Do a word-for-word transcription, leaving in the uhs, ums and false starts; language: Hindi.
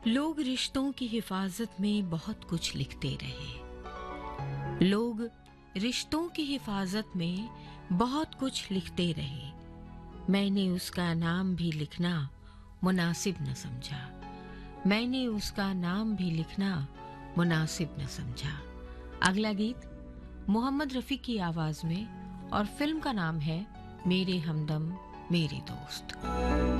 लोग रिश्तों की हिफाजत में बहुत कुछ लिखते रहे। लोग रिश्तों की हिफाजत में बहुत कुछ लिखते रहे। मैंने उसका नाम भी लिखना मुनासिब न समझा। मैंने उसका नाम भी लिखना मुनासिब न समझा। अगला गीत मोहम्मद रफ़ी की आवाज में और फिल्म का नाम है मेरे हमदम मेरे दोस्त।